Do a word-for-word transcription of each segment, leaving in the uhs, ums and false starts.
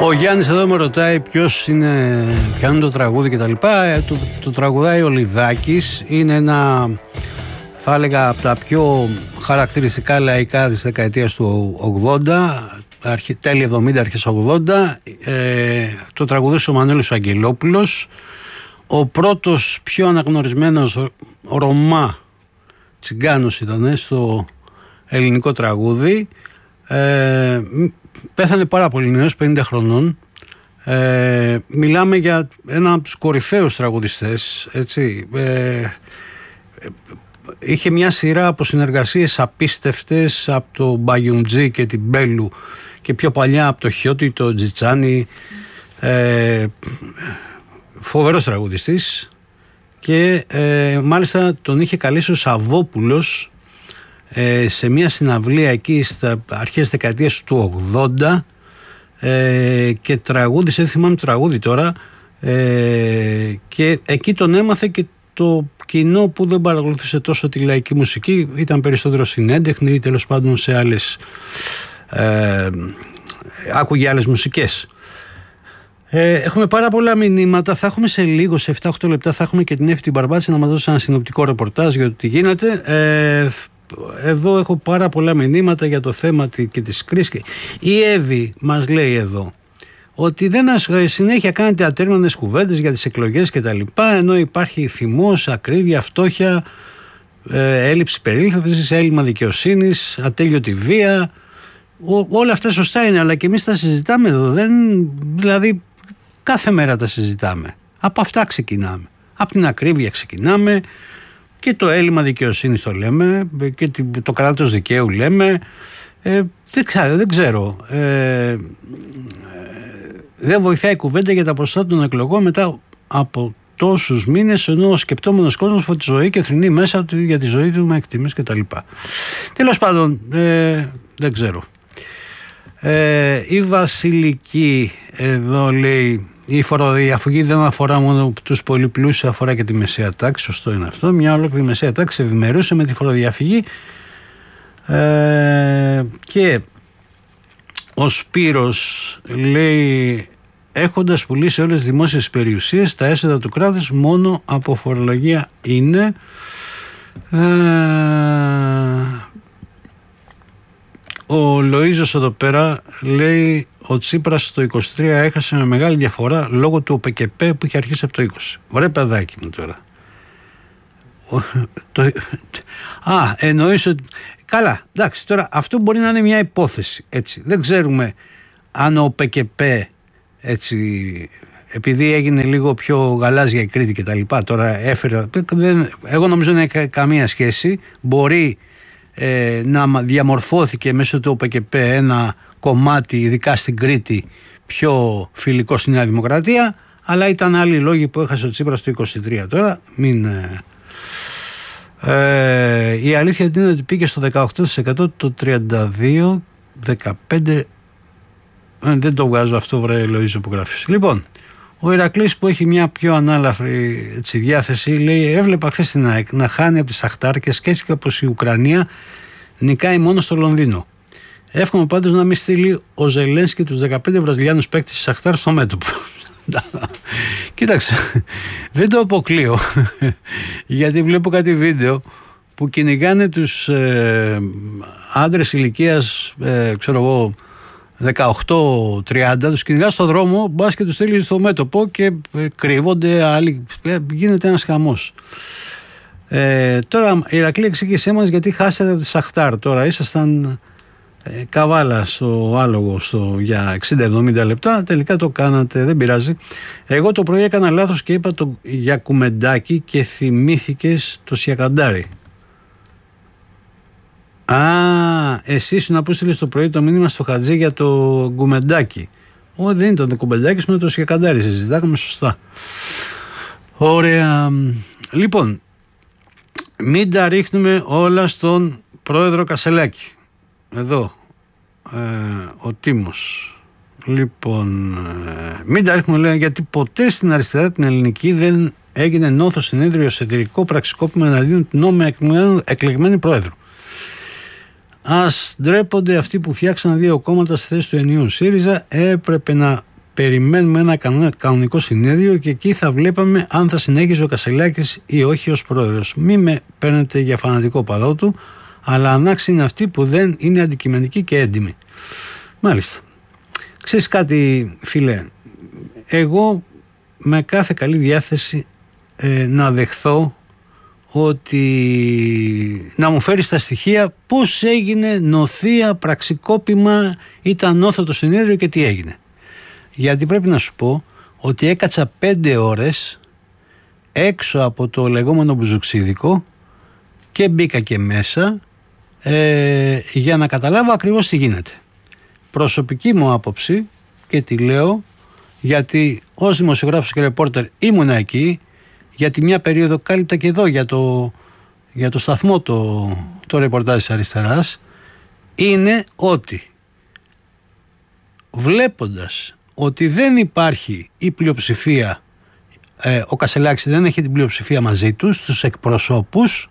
Ο Γιάννης εδώ με ρωτάει ποιος είναι, ποιο είναι το τραγούδι και τα λοιπά. Το, το τραγουδάει ο Λιδάκης. Είναι ένα, θα έλεγα, από τα πιο χαρακτηριστικά λαϊκά της δεκαετίας του ογδόντα, αρχι, τέλη εβδομήντα, αρχές ογδόντα. Ε, το τραγουδούσε ο Μανώλης ο Αγγελόπουλος. Ο πρώτος πιο αναγνωρισμένος Ρωμά τσιγκάνος ήταν στο ελληνικό τραγούδι. Ε, πέθανε πάρα πολύ νέος, πενήντα χρονών. Ε, μιλάμε για έναν από τους κορυφαίους τραγουδιστές, έτσι. Ε, είχε μια σειρά από συνεργασίες απίστευτες από το Μπαγιουντζή και την Μπέλου και πιο παλιά από το Χιώτη, το Τζιτσάνι. Ε, φοβερός τραγουδιστής και ε, μάλιστα τον είχε καλέσει ο Σαββόπουλος ε, σε μια συναυλία εκεί στα αρχές δεκαετίας του ογδόντα ε, και τραγούδισε, δεν θυμάμαι το τραγούδι τώρα, ε, και εκεί τον έμαθε και το κοινό που δεν παρακολουθούσε τόσο τη λαϊκή μουσική, ήταν περισσότερο συνέντεχνη ή τέλος πάντων σε άλλες ε, άκουγε άλλες μουσικές. Ε, έχουμε πάρα πολλά μηνύματα. Θα έχουμε σε λίγο, σε επτά οχτώ λεπτά, θα έχουμε και την Εύη την Μπαρμπάτση να μας δώσει ένα συνοπτικό ρεπορτάζ για το τι γίνεται. Ε, εδώ έχω πάρα πολλά μηνύματα για το θέμα και της κρίσης. Η Εύη μας λέει εδώ ότι δεν συνέχεια κάνετε ατέρμονες κουβέντες για τις εκλογές και τα λοιπά, ενώ υπάρχει θυμός, ακρίβεια, φτώχεια, ε, έλλειψη περίληψης, έλλειμμα δικαιοσύνης, ατέλειωτη βία. Ό, όλα αυτά σωστά είναι, αλλά και εμείς τα συζητάμε εδώ. Δεν, δηλαδή κάθε μέρα τα συζητάμε. Από αυτά ξεκινάμε. Από την ακρίβεια ξεκινάμε και το έλλειμμα δικαιοσύνης το λέμε και το κράτος δικαίου λέμε. Ε, δεν ξέρω. Δεν, ξέρω. Ε, δεν βοηθάει η κουβέντα για τα ποσοστά των εκλογών μετά από τόσους μήνες, ενώ ο σκεπτόμενος κόσμος ότι τη ζωή και θρηνεί μέσα του για τη ζωή του με εκτιμήσεις κτλ. Τέλος πάντων, ε, δεν ξέρω. Ε, η Βασιλική εδώ λέει: η φοροδιαφυγή δεν αφορά μόνο τους πολύ πλούσιους, αφορά και τη μεσαία τάξη. Σωστό είναι αυτό. Μια ολόκληρη μεσαία τάξη ευημερούσε με τη φοροδιαφυγή. Ε, και ο Σπύρος λέει: έχοντας πουλήσει όλες τις δημόσιες περιουσίες, τα έσοδα του κράτους μόνο από φορολογία είναι. Ε, ο Λοΐζος εδώ πέρα λέει: ο Τσίπρας το είκοσι τρία έχασε με μεγάλη διαφορά λόγω του ΟΠΕΚΕΠΕ που είχε αρχίσει από το είκοσι. Ωραία παιδάκι μου τώρα. Ο, το, α, εννοείς ότι... Καλά, εντάξει, τώρα αυτό μπορεί να είναι μια υπόθεση, έτσι. Δεν ξέρουμε αν ο ΟΠΕΚΕΠΕ, έτσι, επειδή έγινε λίγο πιο γαλάζια η Κρήτη και τα λοιπά, τώρα έφερε... Δεν, εγώ νομίζω δεν έχει καμία σχέση. Μπορεί ε, να διαμορφώθηκε μέσω του ΟΠΕΚΕΠΕ ένα κομμάτι, ειδικά στην Κρήτη, πιο φιλικό στη Νέα Δημοκρατία, αλλά ήταν άλλοι λόγοι που έχασε ο Τσίπρας το είκοσι τρία. Τώρα μην... Ε, ε, η αλήθεια είναι ότι πήγε στο δεκαοκτώ τοις εκατό το τριάντα δύο δεκαπέντε. Ε, δεν το βγάζω αυτό, βρε Λοΐζο που γράφεις. Λοιπόν, ο Ηρακλής που έχει μια πιο ανάλαφρη, έτσι, διάθεση λέει: έβλεπα χθες την ΑΕΚ να χάνει από τις Σαχτάρ και σκέφτηκα πως η Ουκρανία νικάει μόνο στο Λονδίνο. Εύχομαι πάντως να μην στείλει ο Ζελένσκι τους δεκαπέντε Βραζιλιάνους παίκτες της Σαχτάρ στο μέτωπο. Κοίταξε, δεν το αποκλείω, γιατί βλέπω κάτι βίντεο που κυνηγάνε τους ε, άντρες ηλικίας, ε, ξέρω εγώ, δεκαοκτώ τριάντα, τους κυνηγά στο δρόμο, μπας και τους στείλει στο μέτωπο και ε, κρύβονται άλλοι, ε, γίνεται ένας χαμός. Ε, τώρα η Ηρακλή εξήγησέ μας γιατί χάσατε από τη Σαχτάρ. Τώρα ήσασταν ε, καβάλα στο άλογο στο, για εξήντα εβδομήντα λεπτά, τελικά το κάνατε, δεν πειράζει. Εγώ το πρωί έκανα λάθος και είπα το για κουμεντάκι και θυμήθηκες το Σιακαντάρι. Α, εσύ σου να που στείλεις το πρωί το μήνυμα στο Χατζή για το κουμεντάκι. Ω, δεν ήταν το κουμεντάκι, με το Σιακαντάρι συζητάγαμε σωστά. Ωραία. Λοιπόν, μην τα ρίχνουμε όλα στον πρόεδρο Κασελάκη. Εδώ, ε, ο Τίμος. Λοιπόν, ε, μην τα ρίχνουμε, λέει, γιατί ποτέ στην αριστερά την ελληνική δεν έγινε νόθο συνέδριο εσωτερικό πραξικόπημα εναντίον του νόμου εκλεγμένου πρόεδρου. Ας ντρέπονται αυτοί που φτιάξαν δύο κόμματα στη θέση του ενιαίου ΣΥΡΙΖΑ. Έπρεπε να περιμένουμε ένα κανονικό συνέδριο και εκεί θα βλέπαμε αν θα συνέχιζε ο Κασελάκης ή όχι ως πρόεδρος. Μη με παίρνετε για φανατικό παδό του, αλλά ανάξη είναι αυτή που δεν είναι αντικειμενική και έντιμη. Μάλιστα. Ξέρεις κάτι, φίλε, εγώ με κάθε καλή διάθεση ε, να δεχθώ ότι να μου φέρει στα στοιχεία πώς έγινε νοθεία, πραξικόπημα, ήταν όθο το συνέδριο και τι έγινε. Γιατί πρέπει να σου πω ότι έκατσα πέντε ώρες έξω από το λεγόμενο μπουζουξίδικο και μπήκα και μέσα ε, για να καταλάβω ακριβώς τι γίνεται. Προσωπική μου άποψη, και τη λέω γιατί ως δημοσιογράφος και ρεπόρτερ ήμουνα εκεί, γιατί μια περίοδο κάλυπτα και εδώ για το, για το σταθμό το, το ρεπορτάζ της αριστεράς, είναι ότι βλέποντας ότι δεν υπάρχει η πλειοψηφία, ε, ο Κασελάκης δεν έχει την πλειοψηφία μαζί τους, στους εκπροσώπους,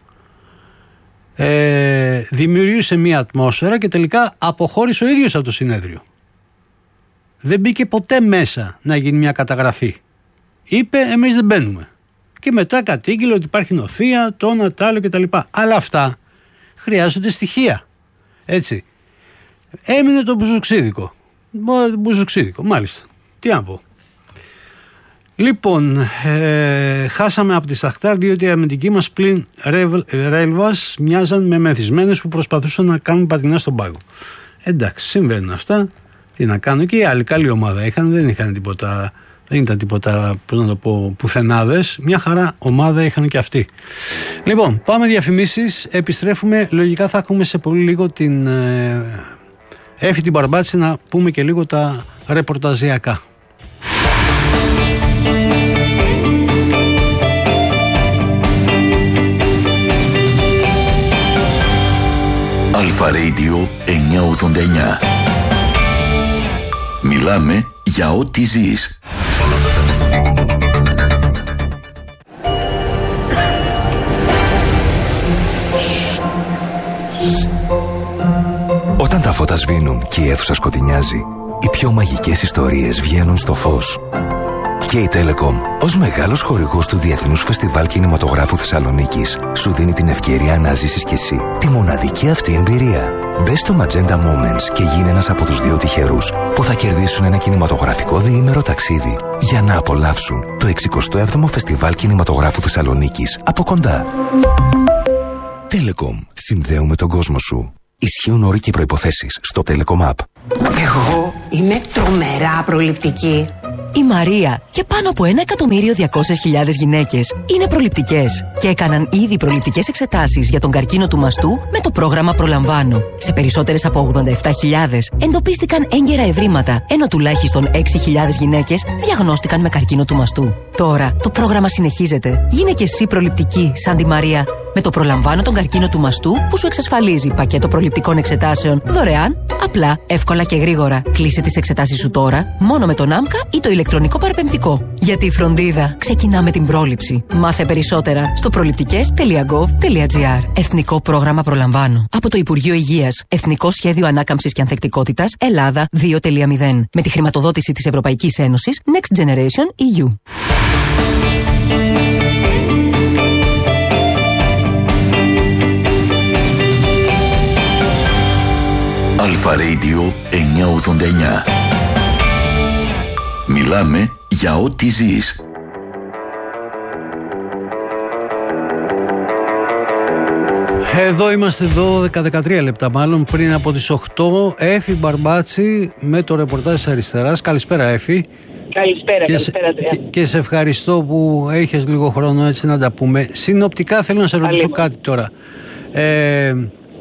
ε, δημιουργήσε μια ατμόσφαιρα και τελικά αποχώρησε ο ίδιος από το συνέδριο. Δεν μπήκε ποτέ μέσα να γίνει μια καταγραφή. Είπε εμείς δεν μπαίνουμε. Και μετά κατήγγειλε ότι υπάρχει νοθεία, το ένα, το άλλο κτλ. Αλλά αυτά χρειάζονται στοιχεία. Έτσι. Έμεινε το μπουζουξίδικο. Μπουζουξίδικο, μάλιστα. Τι να πω. Λοιπόν, ε, χάσαμε από τη Σταχτάρ διότι οι αμυντικοί μας πλην Ρέλβας μοιάζαν με μεθυσμένες που προσπαθούσαν να κάνουν πατινά στον πάγο. Εντάξει, συμβαίνουν αυτά. Τι να κάνω, και οι άλλοι καλή ομάδα είχαν, δεν είχαν τίποτα, δεν ήταν τίποτα, πώς να το πω, πουθενάδες. Μια χαρά ομάδα είχαν και αυτοί. Λοιπόν, πάμε διαφημίσεις, επιστρέφουμε. Λογικά θα έχουμε σε πολύ λίγο την ε, Έφη την Μπαρμπάτση να πούμε και λίγο τα ρεπορταζιακά. Αλφα Radio εννιακόσια ογδόντα εννιά. Μιλάμε για ό,τι ζεις. Όταν τα φώτα σβήνουν και η αίθουσα σκοτεινιάζει, οι πιο μαγικές ιστορίες βγαίνουν στο φως. Και η Telecom, ως μεγάλος χορηγός του Διεθνούς Φεστιβάλ Κινηματογράφου Θεσσαλονίκης, σου δίνει την ευκαιρία να ζήσεις κι εσύ τη μοναδική αυτή εμπειρία. Μπες στο Magenta Moments και γίνε ένας από τους δύο τυχερούς που θα κερδίσουν ένα κινηματογραφικό διήμερο ταξίδι για να απολαύσουν το εξηκοστό έβδομο Φεστιβάλ Κινηματογράφου Θεσσαλονίκης από κοντά. Telecom. Συνδέουμε τον κόσμο σου. Ισχύουν όροι και προϋποθέσεις στο Telecom App. Εγώ είμαι τρομερά προληπτική. Η Μαρία και πάνω από ένα εκατομμύριο διακόσιες χιλιάδες γυναίκες είναι προληπτικές και έκαναν ήδη προληπτικές εξετάσεις για τον καρκίνο του μαστού με το πρόγραμμα Προλαμβάνω. Σε περισσότερες από ογδόντα επτά χιλιάδες εντοπίστηκαν έγκαιρα ευρήματα, ενώ τουλάχιστον έξι χιλιάδες γυναίκες διαγνώστηκαν με καρκίνο του μαστού. Τώρα το πρόγραμμα συνεχίζεται. Γίνε και εσύ προληπτική σαν τη Μαρία. Με το Προλαμβάνω τον καρκίνο του μαστού που σου εξασφαλίζει πακέτο προληπτικών εξετάσεων δωρεάν, απλά, εύκολα και γρήγορα. Κλείσε τις εξετάσεις σου τώρα μόνο με τον ΆΜΚΑ ή το ηλεκτρονικό παραπεμπτικό. Γιατί η φροντίδα ξεκινά με την πρόληψη. Μάθε περισσότερα στο προληπτικές τελεία γκοβ τελεία τζι άρ. Εθνικό πρόγραμμα Προλαμβάνω. Από το Υπουργείο Υγείας. Εθνικό Σχέδιο Ανάκαμψης και Ανθεκτικότητας Ελλάδα δύο κόμμα μηδέν. Με τη χρηματοδότηση της Ευρωπαϊκής Ένωσης Next Generation ι γιου. Αλφα Radio εννιακόσια ογδόντα εννιά. Μιλάμε για ό,τι ζεις. Εδώ είμαστε δώδεκα με δεκατρία λεπτά μάλλον πριν από τις οκτώ. Έφη Μπαρμπάτση με το ρεπορτάζ της αριστεράς. Καλησπέρα Έφη. Καλησπέρα, και καλησπέρα σε, και, και σε ευχαριστώ που έχεις λίγο χρόνο έτσι να τα πούμε. Συνοπτικά θέλω να σε ρωτήσω Άλλη. κάτι τώρα. Ε,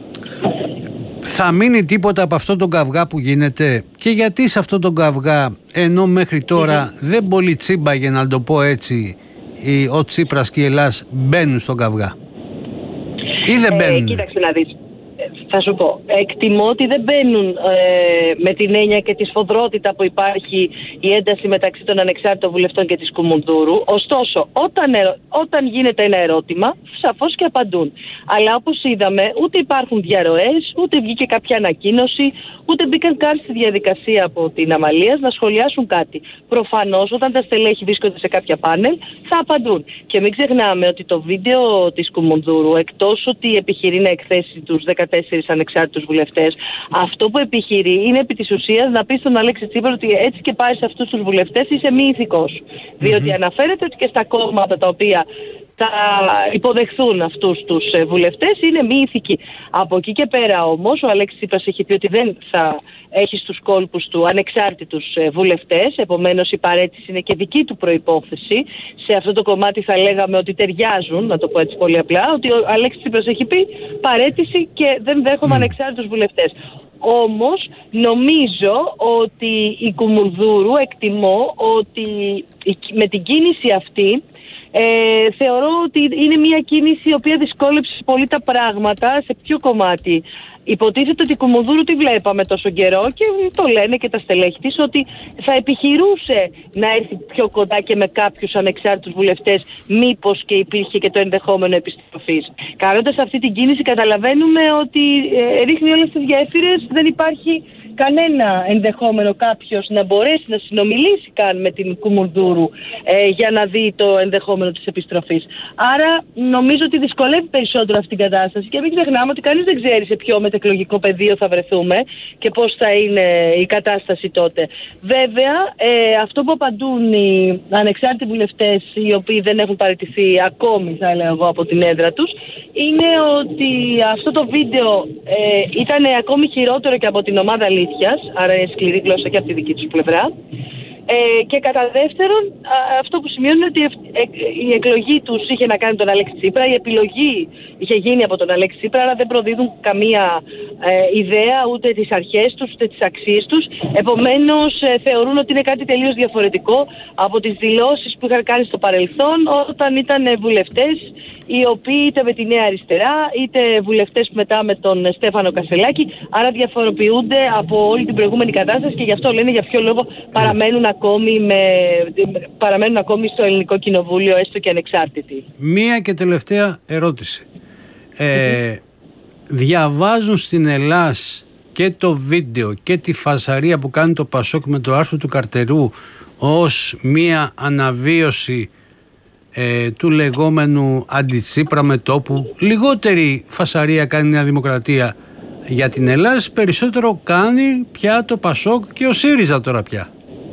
θα μείνει τίποτα από αυτόν τον καυγά που γίνεται, και γιατί σε αυτόν τον καυγά, ενώ μέχρι τώρα mm-hmm. δεν πολύ τσίμπαγε, να το πω έτσι, οι, ο Τσίπρας και η Ελλάς μπαίνουν στον καυγά ή δεν μπαίνουν? Ε, κοίταξε να δεις. Θα σου πω, εκτιμώ ότι δεν μπαίνουν ε, με την έννοια και τη σφοδρότητα που υπάρχει η ένταση μεταξύ των ανεξάρτητων βουλευτών και της Κουμουνδούρου. Ωστόσο, όταν, ερω... όταν γίνεται ένα ερώτημα, σαφώς και απαντούν. Αλλά όπως είδαμε, ούτε υπάρχουν διαρροές, ούτε βγήκε κάποια ανακοίνωση, ούτε μπήκαν καν στη διαδικασία από την Αμαλίας να σχολιάσουν κάτι. Προφανώς, όταν τα στελέχη βρίσκονται σε κάποια πάνελ, θα απαντούν. Και μην ξεχνάμε ότι το βίντεο της Κουμουνδούρου, εκτός ότι επιχειρεί να εκθέσει τους δεκατέσσερις ανεξάρτητους βουλευτές, αυτό που επιχειρεί είναι επί της ουσίας να πει στον Αλέξη Τσίπρα ότι έτσι και πάει σε αυτούς τους βουλευτές είσαι μη ηθικός. Mm-hmm. Διότι αναφέρεται ότι και στα κόμματα τα οποία θα υποδεχθούν αυτούς τους βουλευτές είναι μη ηθικοί. Από εκεί και πέρα όμως ο Αλέξης Τσίπρας έχει πει ότι δεν θα έχει στους κόλπους του ανεξάρτητους βουλευτές, επομένως η παραίτηση είναι και δική του προϋπόθεση. Σε αυτό το κομμάτι θα λέγαμε ότι ταιριάζουν, να το πω έτσι πολύ απλά, ότι ο Αλέξης Τσίπρας έχει πει παραίτηση και δεν δέχομαι mm. ανεξάρτητους βουλευτές. Όμως νομίζω ότι η Κουμουνδούρου εκτιμώ ότι με την κίνηση αυτή Ε, θεωρώ ότι είναι μια κίνηση η οποία δυσκόλεψε πολύ τα πράγματα. Σε ποιο κομμάτι? Υποτίθεται ότι η Κουμουνδούρου τη βλέπαμε τόσο καιρό και το λένε και τα στελέχη της ότι θα επιχειρούσε να έρθει πιο κοντά και με κάποιους ανεξάρτητους βουλευτές, μήπως και υπήρχε και το ενδεχόμενο επιστροφής. Κάνοντας αυτή την κίνηση καταλαβαίνουμε ότι ε, ρίχνει όλες τις γέφυρες, δεν υπάρχει κανένα ενδεχόμενο κάποιος να μπορέσει να συνομιλήσει καν με την Κουμουνδούρου ε, για να δει το ενδεχόμενο της επιστροφής. Άρα νομίζω ότι δυσκολεύει περισσότερο αυτή την κατάσταση και μην ξεχνάμε ότι κανείς δεν ξέρει σε ποιο μετεκλογικό πεδίο θα βρεθούμε και πώς θα είναι η κατάσταση τότε. Βέβαια, ε, αυτό που απαντούν οι ανεξάρτητοι βουλευτές οι οποίοι δεν έχουν παραιτηθεί ακόμη, θα έλεγα εγώ, από την έδρα τους, είναι ότι αυτό το βίντεο ε, ήταν ακόμη χειρότερο και από την ομάδα αλήθειας, άρα είναι σκληρή γλώσσα και από τη δική τους πλευρά. Ε, και κατά δεύτερον, α, αυτό που σημειώνει είναι ότι ε, η εκλογή τους είχε να κάνει τον Αλέξη Τσίπρα, η επιλογή είχε γίνει από τον Αλέξη Τσίπρα, αλλά δεν προδίδουν καμία ε, ιδέα ούτε τις αρχές τους, ούτε τις αξίες τους. Επομένως, ε, θεωρούν ότι είναι κάτι τελείως διαφορετικό από τις δηλώσεις που είχαν κάνει στο παρελθόν όταν ήταν βουλευτές, οι οποίοι είτε με τη Νέα Αριστερά, είτε βουλευτές μετά με τον Στέφανο Κασελάκη, άρα διαφοροποιούνται από όλη την προηγούμενη κατάσταση και γι' αυτό λένε για ποιο λόγο παραμένουν ακόμη, με, παραμένουν ακόμη στο Ελληνικό Κοινοβούλιο, έστω και ανεξάρτητοι. Μία και τελευταία ερώτηση. Ε, διαβάζουν στην Ελλάς και το βίντεο και τη φασαρία που κάνει το Πασόκ με το άρθρο του Καρτερού ως μία αναβίωση ε, του λεγόμενου αντιτσίπρα μετώπου. Λιγότερη φασαρία κάνει η Νέα Δημοκρατία για την Ελλάδα, περισσότερο κάνει πια το Πασόκ και ο ΣΥΡΙΖΑ τώρα πια.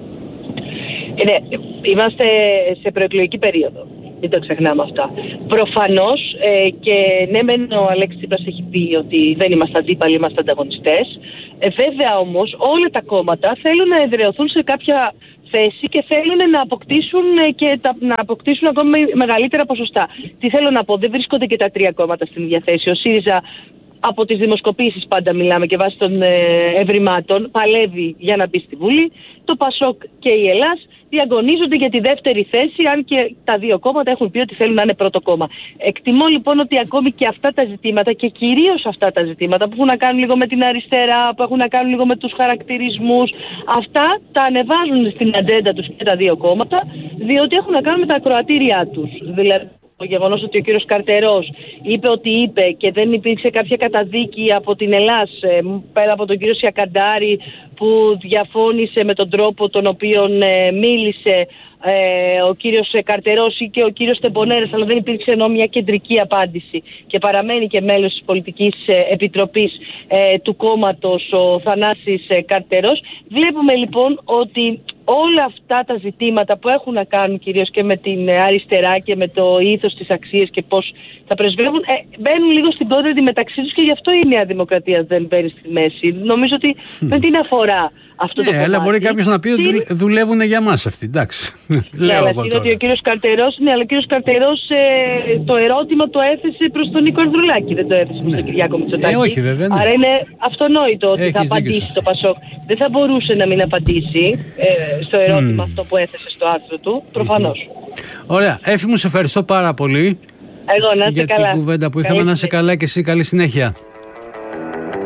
Ναι, είμαστε σε προεκλογική περίοδο. Μην το ξεχνάμε αυτά. Προφανώς ε, και ναι, μεν ο Αλέξης Τσίπρας έχει πει ότι δεν είμαστε αντίπαλοι, είμαστε ανταγωνιστές. Ε, βέβαια όμως όλα τα κόμματα θέλουν να εδραιωθούν σε κάποια θέση και θέλουν να αποκτήσουν και τα, να αποκτήσουν ακόμα μεγαλύτερα ποσοστά. Τι θέλω να πω, δεν βρίσκονται και τα τρία κόμματα στην ίδια θέση. Ο ΣΥΡΙΖΑ, από τις δημοσκοπήσεις πάντα μιλάμε και βάσει των ε, ευρημάτων, παλεύει για να μπει στη Βουλή. Το Πασόκ και η Ελλάς διαγωνίζονται για τη δεύτερη θέση, αν και τα δύο κόμματα έχουν πει ότι θέλουν να είναι πρώτο κόμμα. Εκτιμώ λοιπόν ότι ακόμη και αυτά τα ζητήματα και κυρίως αυτά τα ζητήματα που έχουν να κάνουν λίγο με την αριστερά, που έχουν να κάνουν λίγο με τους χαρακτηρισμούς, αυτά τα ανεβάζουν στην ατζέντα τους και τα δύο κόμματα, διότι έχουν να κάνουν με τα ακροατήριά τους. Δηλαδή, το γεγονός ότι ο κύριος Καρτερός είπε ότι είπε και δεν υπήρξε κάποια καταδίκη από την Ελλάς, πέρα από τον κύριο Σιακαντάρη που διαφώνησε με τον τρόπο τον οποίο ε, μίλησε ε, ο κύριος Καρτερός ή και ο κύριος Τεμπονέρας, αλλά δεν υπήρξε ενώ μια κεντρική απάντηση και παραμένει και μέλος της πολιτικής ε, επιτροπής ε, του κόμματος ο Θανάσης ε, Καρτερός. Βλέπουμε λοιπόν ότι όλα αυτά τα ζητήματα που έχουν να κάνουν κυρίως και με την αριστερά και με το ήθος της αξίας και πώς θα πρεσβεύουν, ε, μπαίνουν λίγο στην κόντρα μεταξύ τους και γι' αυτό η Νέα Δημοκρατία δεν μπαίνει στη μέση. Νομίζω ότι δεν την αφορά αυτό το ναι, κομμάτι. Αλλά μπορεί κάποιος να πει ότι δουλεύουν για μας αυτοί, εντάξει. Ναι, αλλά ότι ο κύριος Καρτερός, ναι, αλλά ο κύριος Καρτερός ε, το ερώτημα το έθεσε προς τον Νίκο Ανδρουλάκη, δεν το έθεσε προς τον Κυριάκο Μητσοτάκη. Ε, όχι, βέβαια, ναι. Άρα είναι αυτονόητο ότι Έχεις θα απαντήσει το Πασόκ. Δεν θα μπορούσε να μην απαντήσει ε, στο ερώτημα mm. αυτό που έθεσε στο άρθρο του, προφανώς. Mm-hmm. Ωραία. Έφη μου, σε ευχαριστώ πάρα πολύ. Εγώ να είσαι για καλά. την κουβέντα που είχαμε. Καλή να είσαι καλά και εσύ. Καλή συνέχεια.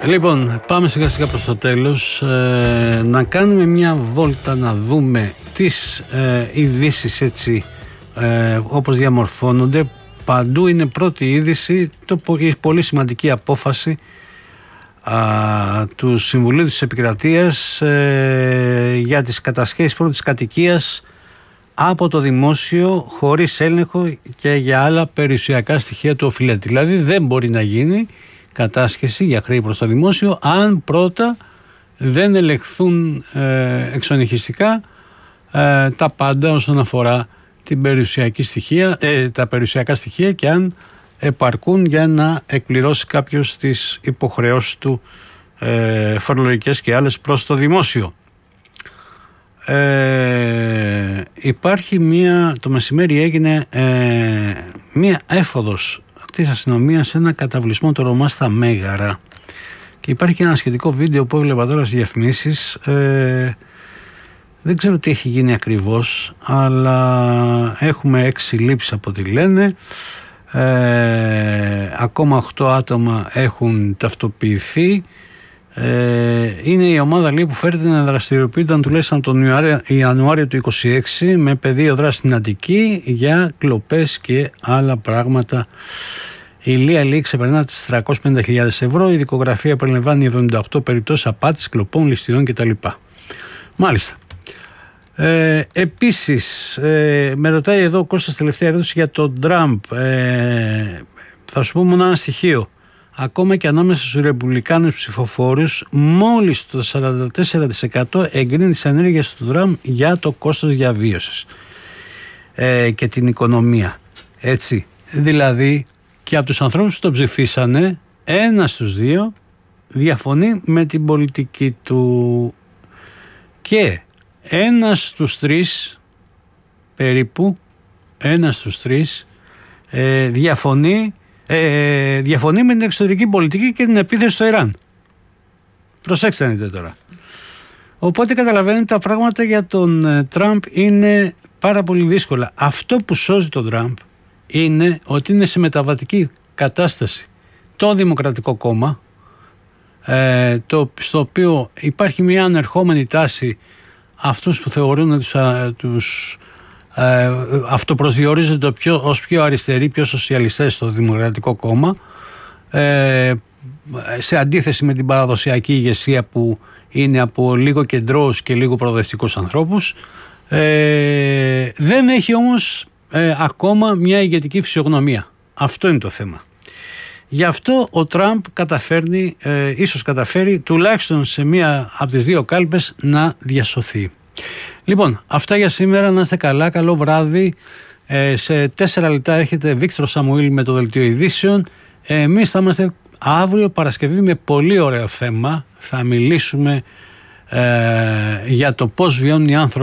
Λοιπόν, πάμε σιγά σιγά προς το τέλος. Ε, να κάνουμε μια βόλτα να δούμε τις ε, ειδήσεις έτσι ε, όπως διαμορφώνονται. Παντού είναι πρώτη είδηση το, η πολύ σημαντική απόφαση α, του Συμβουλίου της Επικρατείας ε, για τις κατασχέσεις πρώτης κατοικίας από το δημόσιο χωρίς έλεγχο και για άλλα περιουσιακά στοιχεία του οφειλέτη. Δηλαδή δεν μπορεί να γίνει κατάσχεση για χρέη προς το δημόσιο αν πρώτα δεν ελεγχθούν ε, εξονυχιστικά ε, τα πάντα όσον αφορά την περιουσιακή στοιχεία, ε, τα περιουσιακά στοιχεία και αν επαρκούν για να εκπληρώσει κάποιος τις υποχρεώσεις του ε, φορολογικές και άλλες προς το δημόσιο. Ε, υπάρχει μία, το μεσημέρι έγινε ε, μία έφοδος της αστυνομίας σε ένα καταβλισμό το Ρωμά στα Μέγαρα και υπάρχει ένα σχετικό βίντεο που έβλεπα τώρα στις διαφημίσεις. ε, δεν ξέρω τι έχει γίνει ακριβώς, αλλά έχουμε έξι συλλήψεις από ό,τι λένε. Ε, ακόμα οκτώ άτομα έχουν ταυτοποιηθεί. Ε, είναι η ομάδα λέει, που φέρεται να δραστηριοποιούνταν τουλάχιστον τον Ιανουάριο του είκοσι έξι με πεδίο δράση στην Αττική για κλοπές και άλλα πράγματα. Η Λία Λί ξεπερνά τις τριακόσιες πενήντα χιλιάδες ευρώ. Η δικογραφία περιλαμβάνει εβδομήντα οκτώ περιπτώσεις απάτης, κλοπών, ληστειών κτλ. Μάλιστα. Ε, επίσης, ε, με ρωτάει εδώ ο Κώστας τελευταία ερώτηση για τον Τραμπ. Ε, θα σου πω μόνο ένα στοιχείο. Ακόμα και ανάμεσα στους ρεπουμπλικάνους ψηφοφόρους, μόλις το σαράντα τέσσερα τοις εκατό εγκρίνει τις ενέργειες του Τραμπ για το κόστος διαβίωσης ε, και την οικονομία. Έτσι. Δηλαδή, και από τους ανθρώπους που τον ψηφίσανε, ένας στους δύο διαφωνεί με την πολιτική του και ένας στους τρεις περίπου, ένας στους τρεις ε, διαφωνεί Ε, διαφωνεί με την εξωτερική πολιτική και την επίθεση στο Ιράν. Προσέξτε να δείτε τώρα. Οπότε καταλαβαίνετε τα πράγματα για τον ε, Τραμπ είναι πάρα πολύ δύσκολα. Αυτό που σώζει τον Τραμπ είναι ότι είναι σε μεταβατική κατάσταση το Δημοκρατικό Κόμμα, ε, το, στο οποίο υπάρχει μια ανερχόμενη τάση αυτούς που θεωρούν τους, α, τους Ε, αυτοπροσδιορίζονται πιο, ως πιο αριστεροί, πιο σοσιαλιστές στο Δημοκρατικό Κόμμα, ε, σε αντίθεση με την παραδοσιακή ηγεσία που είναι από λίγο κεντρώους και λίγο προοδευτικούς ανθρώπους. Ε, δεν έχει όμως ε, ακόμα μια ηγετική φυσιογνωμία. Αυτό είναι το θέμα. Γι' αυτό ο Τραμπ καταφέρνει, ε, ίσως καταφέρει τουλάχιστον σε μία από τις δύο κάλπες να διασωθεί. Λοιπόν, αυτά για σήμερα. Να είστε καλά, καλό βράδυ. Ε, σε τέσσερα λεπτά έρχεται Βίκτορ Σαμουήλ με το Δελτίο Ειδήσεων. Ε, εμείς θα είμαστε αύριο Παρασκευή με πολύ ωραίο θέμα. Θα μιλήσουμε ε, για το πώς βιώνουν οι άνθρωποι